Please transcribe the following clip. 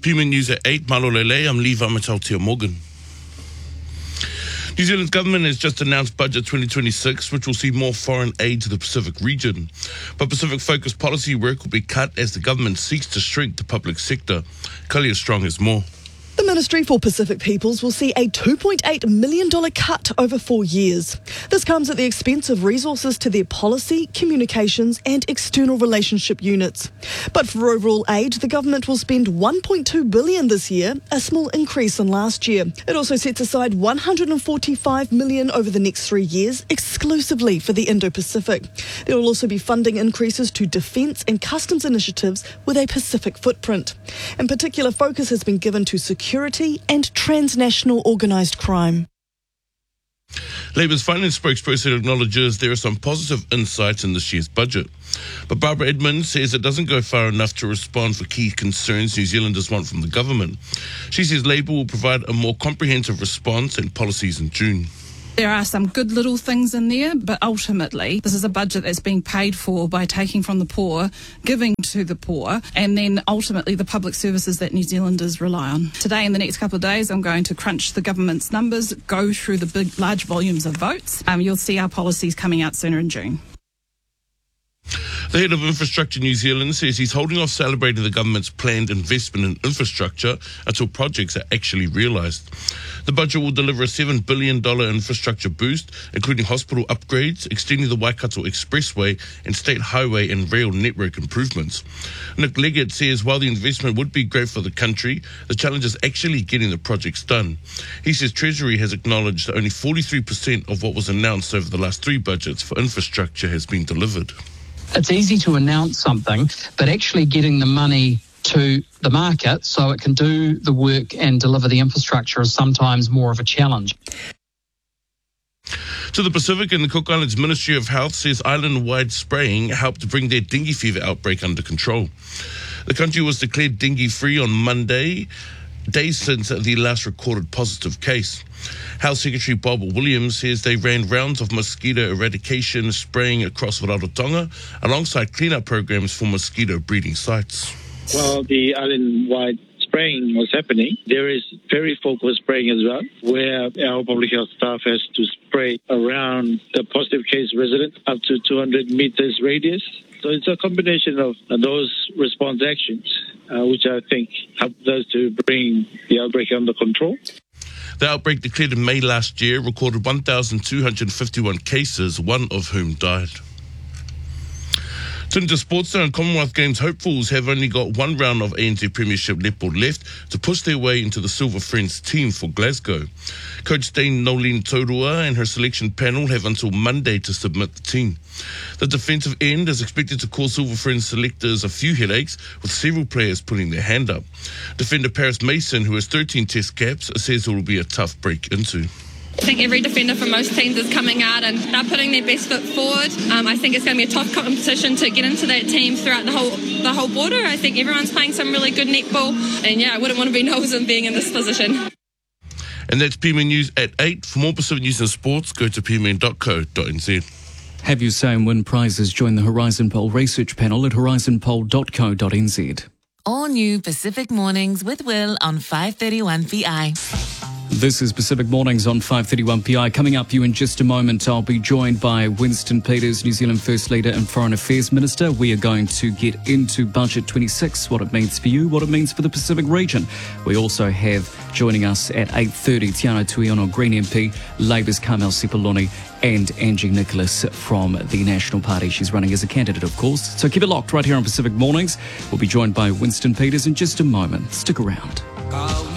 Puma News at 8, Malolele, I'm Lee Vamatautia Morgan. New Zealand's government has just announced Budget 2026, which will see more foreign aid to the Pacific region. But Pacific-focused policy work will be cut as the government seeks to shrink the public sector. Kalia Strong has more. The Ministry for Pacific Peoples will see a $2.8 million cut over 4 years. This comes at the expense of resources to their policy, communications and external relationship units. But for overall aid, the government will spend $1.2 billion this year, a small increase on last year. It also sets aside $145 million over the next 3 years, exclusively for the Indo-Pacific. There will also be funding increases to defence and customs initiatives with a Pacific footprint. In particular, focus has been given to security and transnational organised crime. Labour's finance spokesperson acknowledges there are some positive insights in this year's budget. But Barbara Edmonds says it doesn't go far enough to respond for key concerns New Zealanders want from the government. She says Labour will provide a more comprehensive response and policies in June. There are some good little things in there, but ultimately this is a budget that's being paid for by taking from the poor, giving to the poor, and then ultimately the public services that New Zealanders rely on. Today, in the next couple of days, I'm going to crunch the government's numbers, go through the large volumes of votes. You'll see our policies coming out sooner in June. The head of Infrastructure New Zealand says he's holding off celebrating the government's planned investment in infrastructure until projects are actually realised. The budget will deliver a $7 billion infrastructure boost, including hospital upgrades, extending the Waikato Expressway and state highway and rail network improvements. Nick Leggett says while the investment would be great for the country, the challenge is actually getting the projects done. He says Treasury has acknowledged that only 43% of what was announced over the last 3 budgets for infrastructure has been delivered. It's easy to announce something, but actually getting the money to the market so it can do the work and deliver the infrastructure is sometimes more of a challenge. To the Pacific, and the Cook Islands Ministry of Health says island-wide spraying helped bring their dengue fever outbreak under control. The country was declared dengue-free on Monday, days since the last recorded positive case. Health Secretary Bob Williams says they ran rounds of mosquito eradication spraying across Rarotonga alongside cleanup programs for mosquito breeding sites. While the island-wide spraying was happening, there is very focused spraying as well, where our public health staff has to spray around the positive case resident up to 200 meters radius. So it's a combination of those response actions, which I think helped us to bring the outbreak under control. The outbreak declared in May last year recorded 1,251 cases, one of whom died. Turning to sports now, and Commonwealth Games hopefuls have only got one round of ANZ Premiership netball left to push their way into the Silver Friends team for Glasgow. Coach Dane Nolene Taurua and her selection panel have until Monday to submit the team. The defensive end is expected to cause Silver Friends selectors a few headaches, with several players putting their hand up. Defender Paris Mason, who has 13 test caps, says it will be a tough break into. I think every defender from most teams is coming out and they're putting their best foot forward. I think it's going to be a tough competition to get into that team throughout the whole border. I think everyone's playing some really good netball, and I wouldn't want to be Nelson being in this position. And that's Pima News at 8. For more Pacific News and sports, go to pma.co.nz. Have your say and win prizes. Join the Horizon Poll research panel at horizonpoll.co.nz. All new Pacific Mornings with Will on 531 PI. This is Pacific Mornings on 531 PI. Coming up for you in just a moment, I'll be joined by Winston Peters, New Zealand First Leader and Foreign Affairs Minister. We are going to get into Budget 26, what it means for you, what it means for the Pacific region. We also have joining us at 8:30, Tiana Tuiono, Green MP, Labour's Carmel Sepuloni, and Angie Nicholas from the National Party. She's running as a candidate, of course. So keep it locked right here on Pacific Mornings. We'll be joined by Winston Peters in just a moment. Stick around.